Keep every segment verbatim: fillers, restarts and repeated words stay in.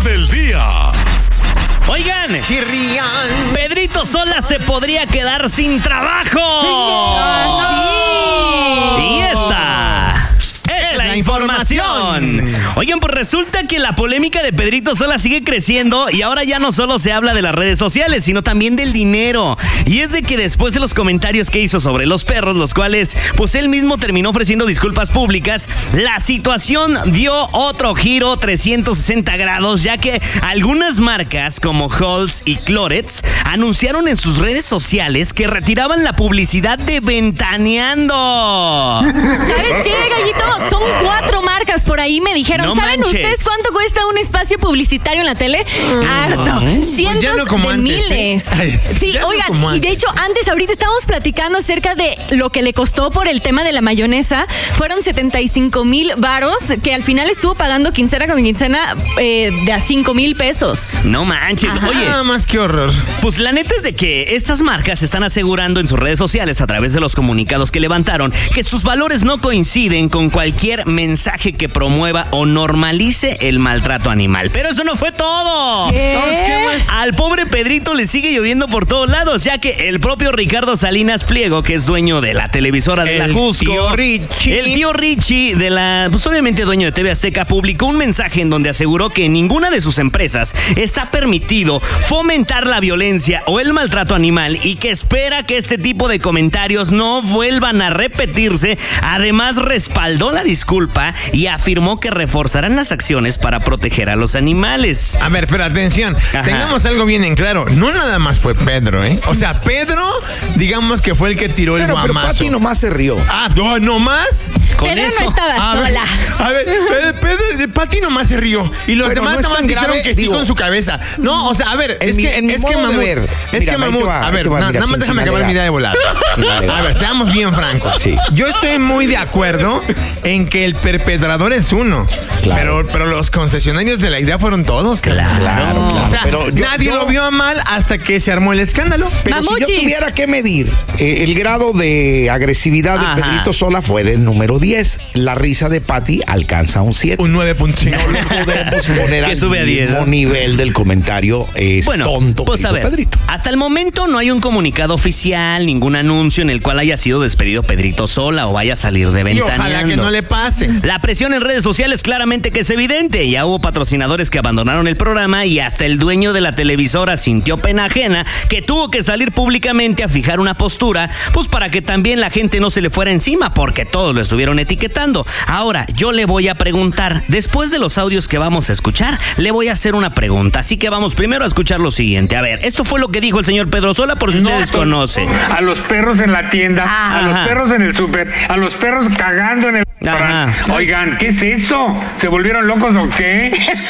del día. Oigan, Chirrián. Pedrito Sola se podría quedar sin trabajo. No. Sí. Y esta es la información. Oigan, pues resulta que la polémica de Pedrito Sola sigue creciendo y ahora ya no solo se habla de las redes sociales, sino también del dinero. Y es de que después de los comentarios que hizo sobre los perros, los cuales pues él mismo terminó ofreciendo disculpas públicas, la situación dio otro giro trescientos sesenta grados, ya que algunas marcas como Halls y Clorets anunciaron en sus redes sociales que retiraban la publicidad de Ventaneando. ¿Sabes qué, Gallito? Son cuatro marcas por ahí, me dijeron. No ¿Saben manches. ustedes cuánto cuesta un espacio publicitario en la tele? Harto. Cientos Pues ya no como de antes, miles. ¿eh? Sí, Ya no oigan, como y de antes. hecho, antes, ahorita estábamos platicando acerca de lo que le costó por el tema de la mayonesa. Fueron setenta y cinco mil varos, que al final estuvo pagando quincena con quincena eh, de a cinco mil pesos. No manches. Oye, Nada más que horror. pues la neta es de que estas marcas están asegurando en sus redes sociales a través de los comunicados que levantaron que sus valores no coinciden con cualquier mensaje que promueva o normalice el maltrato animal. Pero eso no fue todo. Entonces, ¿qué más? Al pobre Pedrito le sigue lloviendo por todos lados, ya que el propio Ricardo Salinas Pliego, que es dueño de la televisora de El la Jusco, tío Richie. el tío Richie de la, pues obviamente dueño de T V Azteca, publicó un mensaje en donde aseguró que en ninguna de sus empresas está permitido fomentar la violencia o el maltrato animal y que espera que este tipo de comentarios no vuelvan a repetirse. Además, respaldó la disculpa y afirmó que reforzarán las acciones para proteger a los animales. A ver, pero atención, Ajá. tengamos algo bien en claro. No nada más fue Pedro, ¿eh? O sea, Pedro, digamos que fue el que tiró Pero, el pero guamazo. Pati nomás se rió. Ah, no, no más. Con Pero eso, no estaba A ver, sola. a ver, eh, Pedro, Pati nomás se rió. Y los Bueno, demás no es nomás tan dijeron grave, que sí digo. con su cabeza. No, o sea, a ver, En es mi- que, en mi es que modo de Mamut, ver. es Mira, que ahí te Mamut, va, a ahí ver, te va, na- mira, nada más sin- déjame sin acabar mi alegar. idea de volada. Sin alegar. A ver, seamos bien francos. Sí. Yo estoy muy de acuerdo en que el perpetrador es uno. Claro. Pero, pero los concesionarios de la idea fueron todos, claro. Claro, claro. O sea, Pero yo- nadie yo- lo vio a mal hasta que se armó el escándalo. Pero si Mamuchis. yo tuviera que medir eh, el grado de agresividad Ajá. de Pedrito Sola fue del número diez. La risa de Pati alcanza un siete. Un nueve punto cinco. No lo podemos poner Que al sube a diez, mismo ¿no? nivel del comentario es Bueno, tonto pues que a hizo ver, Pedrito. hasta el momento no hay un comunicado oficial, ningún anuncio en el cual haya sido despedido Pedrito Sola o vaya a salir de Y Ventaneando. ojalá que no le pase. La presión en redes sociales claramente que es evidente. Ya hubo patrocinadores que abandonaron el programa y hasta el dueño de la televisora sintió pena ajena que tuvo que salir públicamente a fijar una postura, pues para que también la gente no se le fuera encima, porque todos lo estuvieron etiquetando. Ahora, yo le voy a preguntar, después de los audios que vamos a escuchar, le voy a hacer una pregunta. Así que vamos primero a escuchar lo siguiente. A ver, esto fue lo que dijo el señor Pedro Sola, por si No, ustedes con- conocen. A los perros en la tienda, a Ajá. los perros en el súper, a los perros cagando en el restaurante. Ajá. Oigan, ¿qué es eso? ¿Se volvieron locos o qué?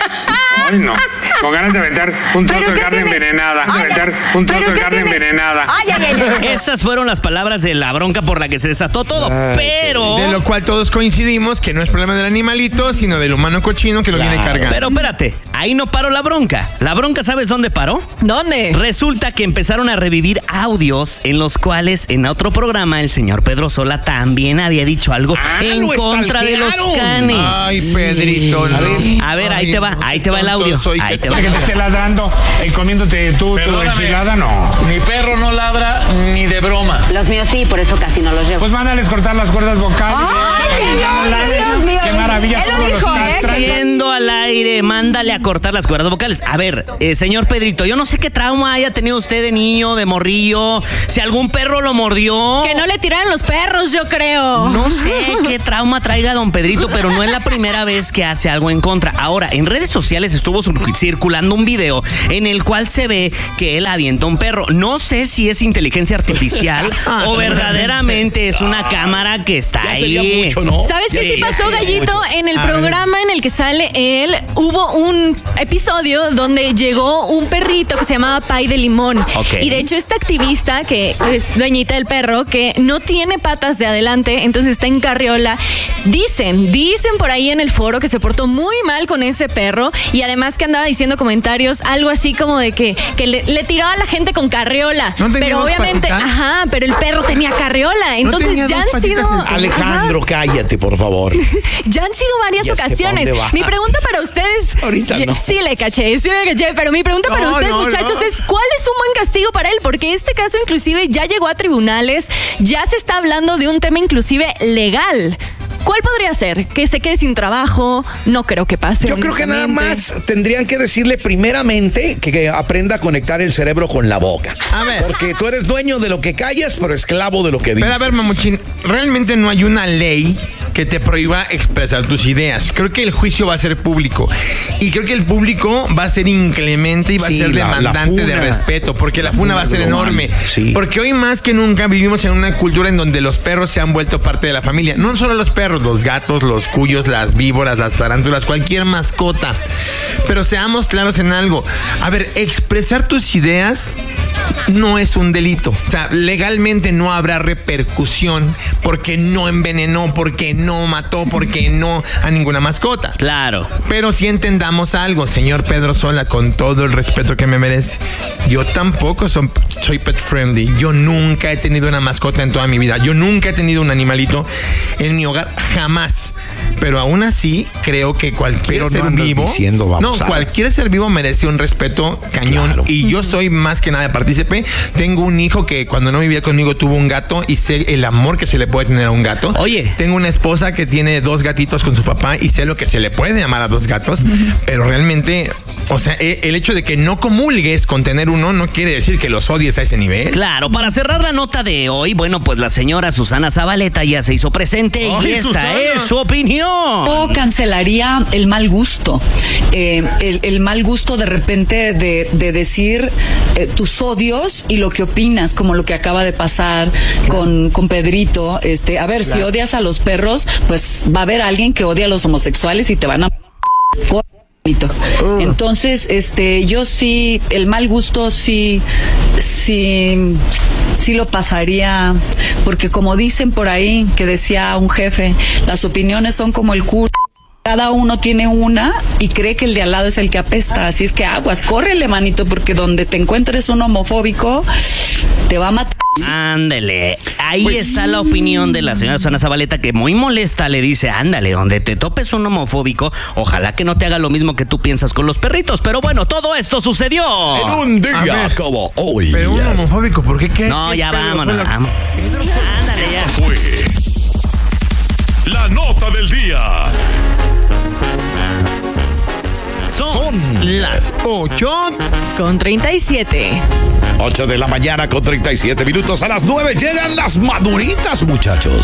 Ay, no. Con ganas de aventar un trozo ¿Pero de qué carne tiene? envenenada. Ay, aventar ay. un trozo ¿Pero de qué carne tiene? envenenada. Ay, ay, ay, ay. Esas fueron las palabras de la bronca por la que se desató todo, pero... De lo cual todos coincidimos que no es problema del animalito, sino del humano cochino que lo viene cargando. Pero espérate, ahí no paró la bronca. La bronca, ¿sabes dónde paró? ¿Dónde? Resulta que empezaron a revivir audios en los cuales en otro programa el señor Pedro Sola también había dicho algo Ah, en lo contra de los stalkearon. canes. Ay, Pedrito, no. A ver, a ver, ahí Ay, te va, no, ahí qué te va el tonto audio. soy, Ahí qué te va. Que te esté ladrando y comiéndote tú tu Perdóname. enchilada, no. Mi perro no ladra ni de broma. Los míos sí, por eso casi no los llevo. Pues mándales cortar las cuerdas vocales. Ay, Ya no Dios, ladres. Dios mío. Qué maravilla, Él lo cómo los dijo, ¿eh? castran. Siendo al aire, mándale a cortar las cuerdas vocales. A ver, eh, señor Pedrito, yo no sé qué trauma haya tenido usted de niño, de morrillo, si algún perro lo mordió. Que no le tiraran los perros, yo creo. No sé qué trauma traiga don Pedrito, pero no es la primera vez que hace algo en contra. Ahora, en redes sociales estuvo circulando un video en el cual se ve que él avienta un perro. No sé si es inteligencia artificial o verdaderamente es una cámara que está ya ahí. sería mucho, ¿no? ¿Sabes qué Sí, sí pasó, ya Gallito? mucho. En el A ver. programa en el que sale él, hubo un episodio donde llegó un perrito que se llamaba Pay de Limón. Ok. Y de hecho, esta activista, que es dueñita del perro, que no tiene patas de adelante, entonces está en carriola. Dicen, dicen por ahí en el foro que se portó muy mal con ese perro y además que andaba diciendo comentarios, algo así como de que, que le, le tiraba a la gente con carriola. ¿No tenía pero dos obviamente, patitas? ajá, pero el perro tenía carriola. Entonces tenía ya dos han sido. patitas el perro? Alejandro, cállate, por favor. Ya han sido varias ¿Y es que ocasiones. pa' dónde vas? Mi pregunta para ustedes... Ahorita sí, no. sí le caché, sí le caché, pero mi pregunta para No, ustedes, no, muchachos, no. es ¿cuál es un buen castigo para él? Porque este caso inclusive ya llegó a tribunales, ya se está hablando de un tema inclusive legal. ¿Cuál podría ser? ¿Que se quede sin trabajo? No creo que pase. Yo creo que nada honestamente. más tendrían que decirle primeramente que, que aprenda a conectar el cerebro con la boca. A ver. Porque tú eres dueño de lo que callas, pero esclavo de lo que dices. Pero a ver, mamuchín, realmente no hay una ley que te prohíba expresar tus ideas. Creo que el juicio va a ser público. Y creo que el público va a ser inclemente y va Sí, a ser la- la demandante de funa. respeto, porque la, La funa funa va a ser global, enorme. sí. Porque hoy más que nunca vivimos en una cultura en donde los perros se han vuelto parte de la familia. No solo los perros, los gatos, los cuyos, las víboras, las tarántulas, cualquier mascota. Pero seamos claros en algo. A ver, expresar tus ideas no es un delito. O sea, legalmente no habrá repercusión porque no envenenó, porque no mató, porque no a ninguna mascota. Claro. Pero sí entendamos algo, señor Pedro Sola, con todo el respeto que me merece. Yo tampoco son- soy pet friendly. Yo nunca he tenido una mascota en toda mi vida. Yo nunca he tenido un animalito en mi hogar, jamás. Pero aún así, creo que cualquier Pero no ser andas vivo. diciendo no, babosadas. cualquier ser vivo merece un respeto cañón. Claro. Y yo soy más que nada partícipe. Tengo un hijo que cuando no vivía conmigo tuvo un gato y sé el amor que se le puede tener a un gato. Oye. Tengo una esposa que tiene dos gatitos con su papá y sé lo que se le puede amar a dos gatos. Pero realmente, o sea, e- el hecho de que no comulgues con tener uno no quiere decir que los odies a ese nivel. Claro, para cerrar la nota de hoy, bueno, pues la señora Susana Zabaleta ya se hizo presente y Ay, esta Susana. es su opinión. Yo cancelaría el mal gusto, eh, el, el mal gusto de repente de, de decir eh, tus odios y lo que opinas, como lo que acaba de pasar con, con Pedrito. Este, a ver, si odias a los perros, pues va a haber alguien que odia a los homosexuales y te van a... Entonces, este, yo sí, el mal gusto sí, sí, sí lo pasaría, porque como dicen por ahí, que decía un jefe, las opiniones son como el culo. Cada uno tiene una y cree que el de al lado es el que apesta. Así es que aguas, córrele, manito, porque donde te encuentres un homofóbico, te va a matar. Ándale, ahí Pues está la opinión de la señora Susana Zabaleta, que muy molesta le dice, ándale, donde te topes un homofóbico, ojalá que no te haga lo mismo que tú piensas con los perritos. Pero bueno, todo esto sucedió. En un A día ver. como hoy. Pero un homofóbico, ¿por qué? ¿Qué? No, qué ya Pedro vámonos, Sola? vamos. Ándale ya. Fue la nota del día. Son las ocho. Con treinta y siete. ocho de la mañana con treinta y siete minutos. A las nueve llegan las maduritas, muchachos.